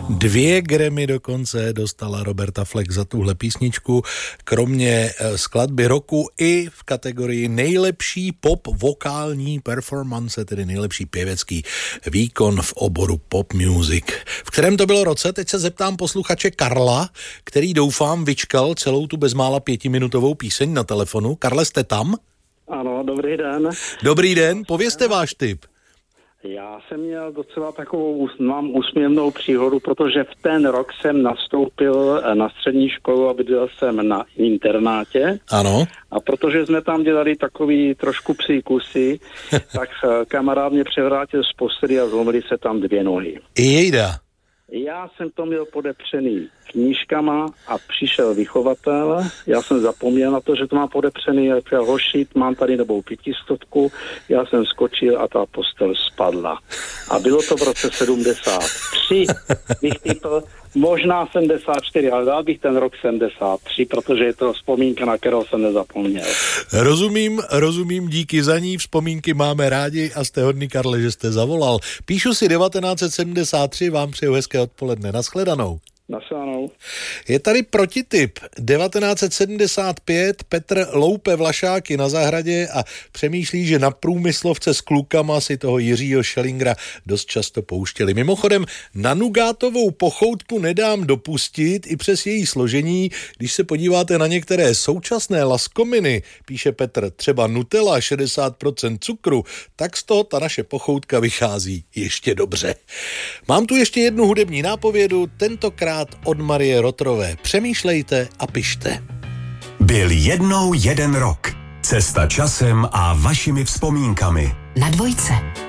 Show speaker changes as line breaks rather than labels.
2 Grammy dokonce dostala Roberta Fleck za tuhle písničku, kromě skladby roku i v kategorii nejlepší pop vokální performance, tedy nejlepší pěvecký výkon v oboru pop music. V kterém to bylo roce? Teď se zeptám posluchače Karla, který doufám vyčkal celou tu bezmála 5minutovou píseň na telefonu. Karle, jste tam?
Ano, dobrý den.
Dobrý den, povězte váš tip.
Já jsem měl docela takovou, mám úsměvnou příhodu, protože v ten rok jsem nastoupil na střední školu a bydlel jsem na internátě.
Ano.
A protože jsme tam dělali takový trošku psí kusy, tak kamarád mě převrátil z posteli a zlomily se tam 2 nohy.
Jejda.
Já jsem to měl podepřený knížkama a přišel vychovatel. Já jsem zapomněl na to, že to mám podepřený. Já říkal, hoši, mám tady novou 500. Já jsem skočil a ta postel spadla. A bylo to v roce 73. Bych typl, možná 74, ale dal bych ten rok 73, protože je to vzpomínka, na kterou jsem nezapomněl.
Rozumím, díky za ní, vzpomínky máme rádi a jste hodný, Karle, že jste zavolal. Píšu si 1973, vám přeju hezké odpoledne, nashledanou.
Nasledanou.
Je tady protitip. 1975 Petr loupe vlašáky na zahradě a přemýšlí, že na průmyslovce s klukama si toho Jiřího Schellingra dost často pouštěli. Mimochodem, na nugátovou pochoutku nedám dopustit i přes její složení. Když se podíváte na některé současné laskominy, píše Petr, třeba Nutella 60% cukru, tak z toho ta naše pochoutka vychází ještě dobře. Mám tu ještě jednu hudební nápovědu, tentokrát od Marie Rotrové. Přemýšlejte a pište.
Byl jednou jeden rok. Cesta časem a vašimi vzpomínkami.
Na Dvojce.